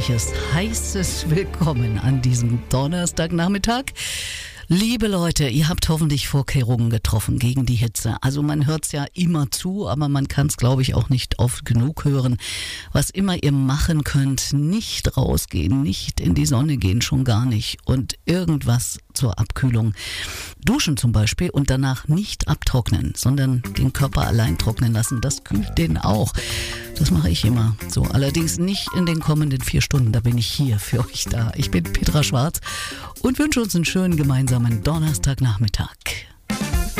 herzliches, heißes Willkommen an diesem Donnerstagnachmittag. Liebe Leute, ihr habt hoffentlich Vorkehrungen getroffen gegen die Hitze. Also man hört es ja immer zu, aber man kann es, glaube ich, auch nicht oft genug hören. Was immer ihr machen könnt, nicht rausgehen, nicht in die Sonne gehen, schon gar nicht. Und irgendwas zur Abkühlung. Duschen zum Beispiel und danach nicht abtrocknen, sondern den Körper allein trocknen lassen. Das kühlt den auch. Das mache ich immer so. Allerdings nicht in den kommenden 4 Stunden. Da bin ich hier für euch da. Ich bin Petra Schwarz und wünsche uns einen schönen gemeinsamen Donnerstagnachmittag.